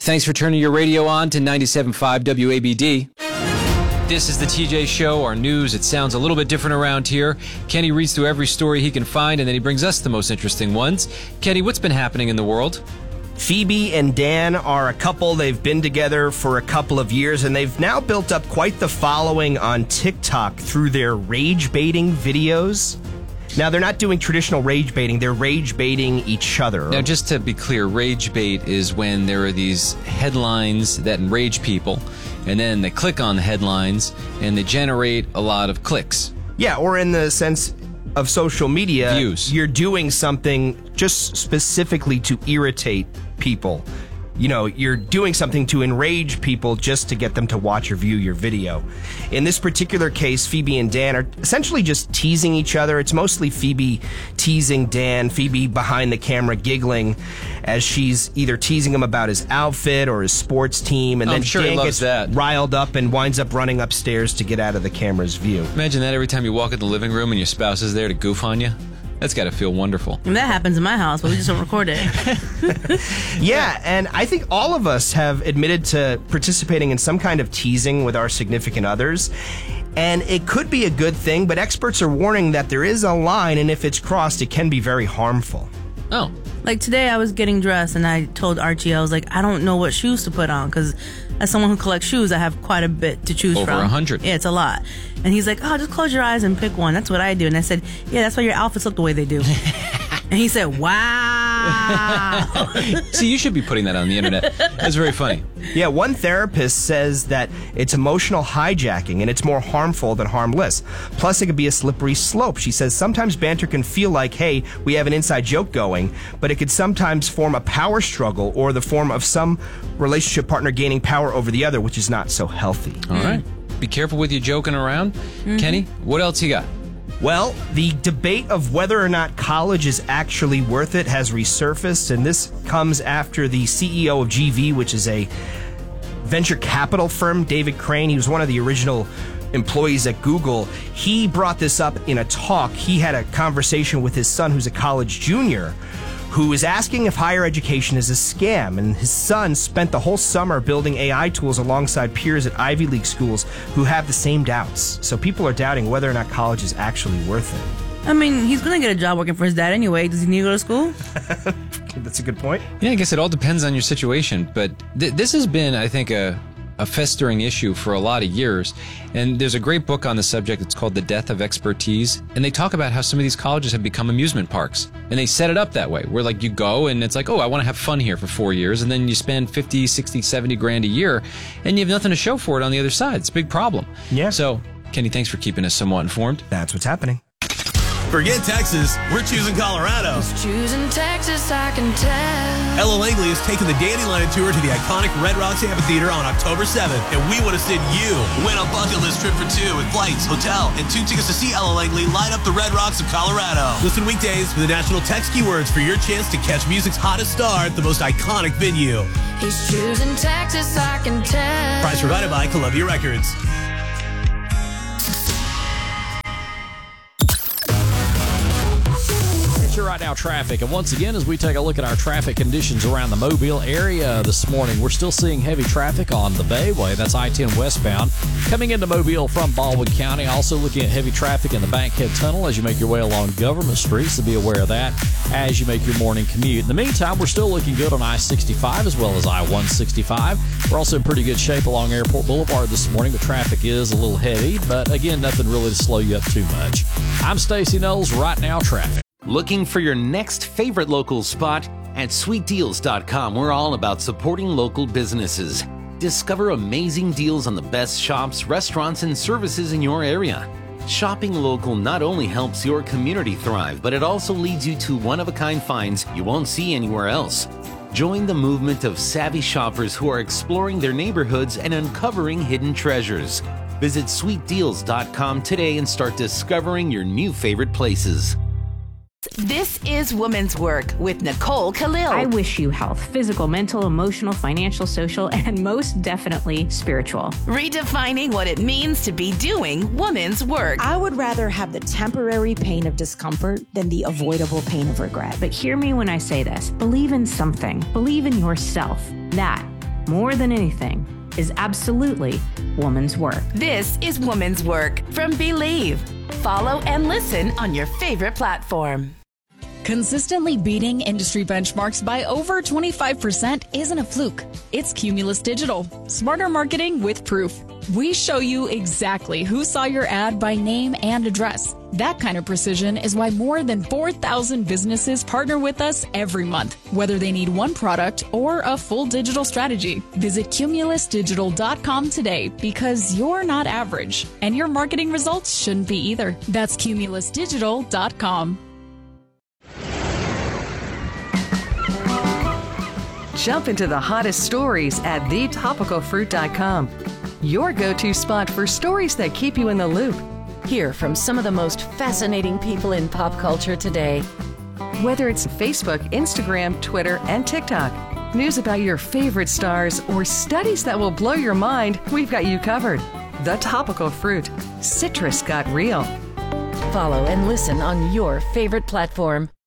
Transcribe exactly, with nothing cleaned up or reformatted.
Thanks for turning your radio on to ninety-seven point five W A B D. This is the T J Show, our news. It sounds a little bit different around here. Kenny reads through every story he can find, and then he brings us the most interesting ones. Kenny, what's been happening in the world? Phoebe and Dan are a couple. They've been together for a couple of years, and they've now built up quite the following on TikTok through their rage-baiting videos. Now, they're not doing traditional rage baiting. They're rage baiting each other. Now, just to be clear, rage bait is when there are these headlines that enrage people, and then they click on the headlines, and they generate a lot of clicks. Yeah, or in the sense of social media, views. You're doing something just specifically to irritate people. You know, you're doing something to enrage people just to get them to watch or view your video. In this particular case, Phoebe and Dan are essentially just teasing each other. It's mostly Phoebe teasing Dan, Phoebe behind the camera giggling as she's either teasing him about his outfit or his sports team, and Oh, then I'm sure Dan he loves gets that. riled up and winds up running upstairs to get out of the camera's view. Imagine that every time you walk in the living room and your spouse is there to goof on you. That's got to feel wonderful. And that happens in my house, but we just don't record it. Yeah, and I think all of us have admitted to participating in some kind of teasing with our significant others. And it could be a good thing, but experts are warning that there is a line, and if it's crossed, it can be very harmful. Oh. Like today, I was getting dressed, and I told Archie, I was like, I don't know what shoes to put on, because as someone who collects shoes, I have quite a bit to choose Over from. Over a hundred. Yeah, it's a lot. And he's like, oh, just close your eyes and pick one. That's what I do. And I said, yeah, that's why your outfits look the way they do. And he said, wow. See, you should be putting that on the internet. That's very funny. Yeah, one therapist says that it's emotional hijacking and it's more harmful than harmless. Plus, it could be a slippery slope. She says sometimes banter can feel like, hey, we have an inside joke going, but it could sometimes form a power struggle or the form of some relationship partner gaining power over the other, which is not so healthy. All right. Be careful with you joking around. Mm-hmm. Kenny, what else you got? Well, the debate of whether or not college is actually worth it has resurfaced, and this comes after the C E O of G V, which is a venture capital firm, David Crane. He was one of the original employees at Google. He brought this up in a talk. He had a conversation with his son, who's a college junior, who is asking if higher education is a scam. And his son spent the whole summer building A I tools alongside peers at Ivy League schools who have the same doubts. So people are doubting whether or not college is actually worth it. I mean, he's going to get a job working for his dad anyway. Does he need to go to school? That's a good point. Yeah, I guess it all depends on your situation. But th- this has been, I think, a, a festering issue for a lot of years. And there's a great book on the subject. It's called The Death of Expertise. And they talk about how some of these colleges have become amusement parks. And they set it up that way, where like you go and it's like, oh, I want to have fun here for four years. And then you spend fifty, sixty, seventy grand a year and you have nothing to show for it on the other side. It's a big problem. Yeah. So, Kenny, thanks for keeping us somewhat informed. That's what's happening. Forget Texas, we're choosing Colorado. Choosing Texas, I can tell. Ella Langley is taking the Dandelion Tour to the iconic Red Rocks Amphitheater on October seventh, and we want to send you win a bucket list trip for two with flights, hotel, and two tickets to see Ella Langley light up the Red Rocks of Colorado. Listen weekdays for the national text keywords for your chance to catch music's hottest star at the most iconic venue. He's choosing Texas, I can tell. Prize provided by Columbia Records. Right now, traffic. And once again, as we take a look at our traffic conditions around the Mobile area this morning, we're still seeing heavy traffic on the Bayway. That's I ten westbound. Coming into Mobile from Baldwin County, also looking at heavy traffic in the Bankhead Tunnel as you make your way along Government Street, so be aware of that as you make your morning commute. In the meantime, we're still looking good on I sixty-five as well as I one sixty-five. We're also in pretty good shape along Airport Boulevard this morning, but traffic is a little heavy. But again, nothing really to slow you up too much. I'm Stacey Knowles. Right now, traffic. Looking for your next favorite local spot? At sweet deals dot com, we're all about supporting local businesses. Discover amazing deals on the best shops, restaurants, and services in your area. Shopping local not only helps your community thrive, but it also leads you to one-of-a-kind finds you won't see anywhere else. Join the movement of savvy shoppers who are exploring their neighborhoods and uncovering hidden treasures. Visit sweet deals dot com today and start discovering your new favorite places. This is Women's Work with Nicole Khalil. I wish you health, physical, mental, emotional, financial, social, and most definitely spiritual. Redefining what it means to be doing women's work. I would rather have the temporary pain of discomfort than the avoidable pain of regret. But hear me when I say this. Believe in something. Believe in yourself. That more than anything, is absolutely woman's work. This is Woman's Work from Believe. Follow and listen on your favorite platform. Consistently beating industry benchmarks by over twenty-five percent isn't a fluke. It's Cumulus Digital. Smarter marketing with proof. We show you exactly who saw your ad by name and address. That kind of precision is why more than four thousand businesses partner with us every month, whether they need one product or a full digital strategy. Visit cumulus digital dot com today because you're not average, and your marketing results shouldn't be either. That's cumulus digital dot com. Jump into the hottest stories at the topical fruit dot com. Your go-to spot for stories that keep you in the loop. Hear from some of the most fascinating people in pop culture today. Whether it's Facebook, Instagram, Twitter, and TikTok, news about your favorite stars, or studies that will blow your mind, we've got you covered. The Topical Fruit. Citrus got real. Follow and listen on your favorite platform.